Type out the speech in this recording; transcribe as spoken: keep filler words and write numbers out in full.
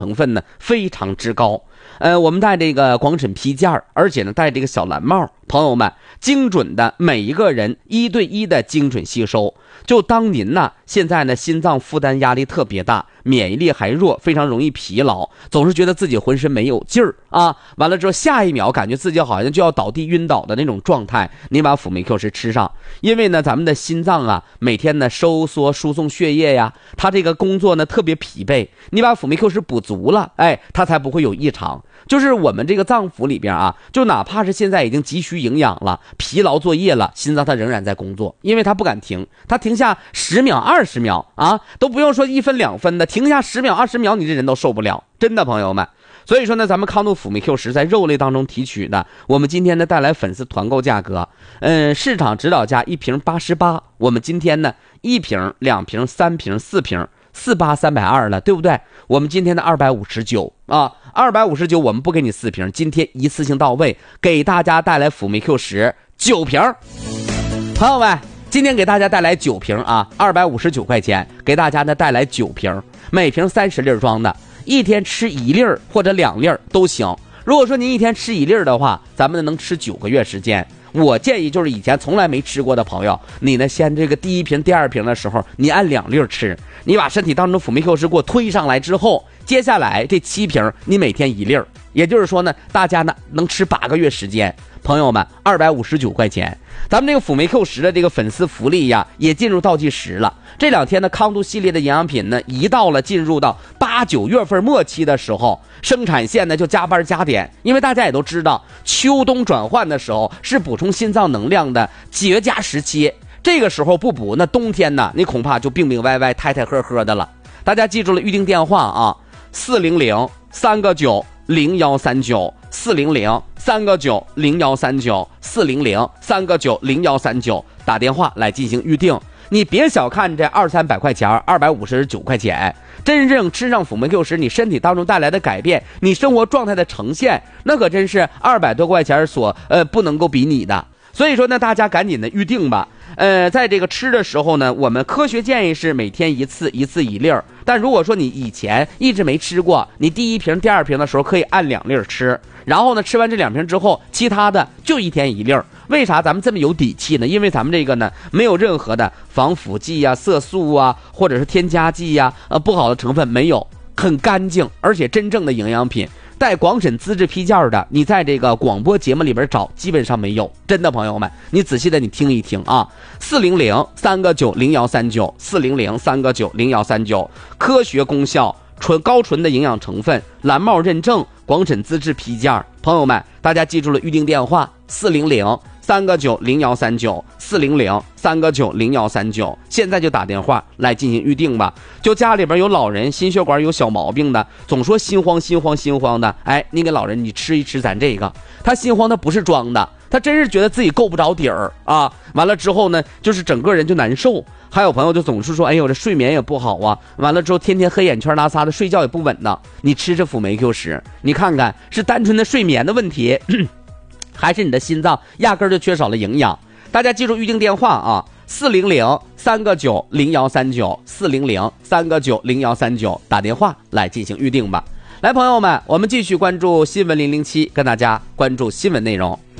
成分呢非常之高。呃，我们戴这个广审披件，而且呢戴这个小蓝帽，朋友们，精准的每一个人一对一的精准吸收。就当您呢现在呢心脏负担压力特别大，免疫力还弱，非常容易疲劳，总是觉得自己浑身没有劲儿啊，完了之后下一秒感觉自己好像就要倒地晕倒的那种状态，你把辅酶 Q 十吃上。因为呢咱们的心脏啊每天呢收缩输送血液呀，它这个工作呢特别疲惫，你把辅酶 Q 十补足了，哎，它才不会有异常。就是我们这个脏腑里边啊，就哪怕是现在已经急需营养了，疲劳作业了，心脏它仍然在工作，因为它不敢停，它停下十秒二十秒啊，都不用说一分两分的，停下十秒二十秒，你这人都受不了，真的朋友们。所以说呢，咱们康度辅酶 Q 十在肉类当中提取的，我们今天呢带来粉丝团购价格，嗯，市场指导价一瓶八十八，我们今天呢一瓶、两瓶、三瓶、四瓶。四八三百二了，对不对？我们今天的二百五十九啊，二百五十九，我们不给你四瓶，今天一次性到位，给大家带来辅酶 Q 十九瓶。朋友们，今天给大家带来九瓶啊，二百五十九块钱，给大家呢带来九瓶，每瓶三十粒装的，一天吃一粒或者两粒都行。如果说您一天吃一粒的话，咱们能吃九个月时间。我建议就是以前从来没吃过的朋友，你呢先这个第一瓶第二瓶的时候你按两粒吃，你把身体当中辅酶 Q 十给我推上来之后，接下来这七瓶你每天一粒，也就是说呢大家呢能吃八个月时间。朋友们，二百五十九块钱，咱们这个辅酶 Q 十的这个粉丝福利呀也进入倒计时了。这两天呢康度系列的营养品呢一到了进入到八九月份末期的时候，生产线呢就加班加点，因为大家也都知道秋冬转换的时候是补充心脏能量的绝佳时期，这个时候不补，那冬天呢你恐怕就病病歪歪太太呵呵的了。大家记住了预定电话啊，四零零三个九零幺三九，四零零三个九零幺三九，四零零三个九零幺三九，打电话来进行预定。你别小看这二三百块钱，二百五十九块钱，真正吃上辅酶 Q 十，你身体当中带来的改变，你生活状态的呈现，那可真是二百多块钱所呃不能够比拟的。所以说呢，大家赶紧的预定吧。呃，在这个吃的时候呢，我们科学建议是每天一次，一次一粒儿。但如果说你以前一直没吃过，你第一瓶、第二瓶的时候可以按两粒儿吃，然后呢，吃完这两瓶之后，其他的就一天一粒儿。为啥咱们这么有底气呢？因为咱们这个呢，没有任何的防腐剂啊、色素啊，或者是添加剂呀、呃不好的成分没有，很干净，而且真正的营养品。带广审资质批件的，你在这个广播节目里边找，基本上没有。真的朋友们，你仔细的你听一听啊，四零零三个九零幺三九，四零零三个九零幺三九，科学功效，纯高纯的营养成分，蓝帽认证，广审资质批件。朋友们，大家记住了预定电话四零零三个九零幺三九，四零零三个九零幺三九，现在就打电话来进行预定吧。就家里边有老人心血管有小毛病的，总说心慌心慌心慌的，哎，你给老人你吃一吃咱这个，他心慌他不是装的，他真是觉得自己够不着底儿啊。完了之后呢，就是整个人就难受。还有朋友就总是说，哎呦，这睡眠也不好啊，完了之后天天黑眼圈拉撒的，睡觉也不稳当。你吃这辅酶 Q 十，你看看是单纯的睡眠的问题，还是你的心脏压根儿就缺少了营养？大家记住预定电话啊，四零零三个九零幺三九，四零零三个九零幺三九，打电话来进行预定吧。来，朋友们，我们继续关注新闻零零七，跟大家关注新闻内容。